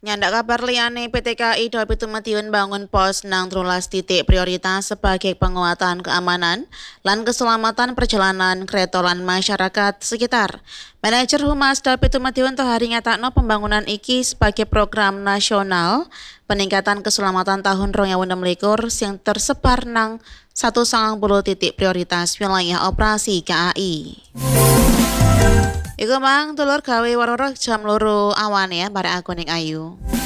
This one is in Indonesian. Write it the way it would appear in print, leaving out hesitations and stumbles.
Nyandak kabar liyane PT KAI Daopi Tumatiun bangun pos nang 13 titik prioritas sebagai penguatan keamanan lan keselamatan perjalanan kereta lan masyarakat sekitar. Manajer Humas Daopi Tumatiun Tohari ngatakno pembangunan iki sebagai program nasional peningkatan keselamatan tahun 2026 yang tersebar nang 190 titik prioritas wilayah operasi KAI. Iku mang tulur gawe waroro jam loro awan ya bare aku ning ayu.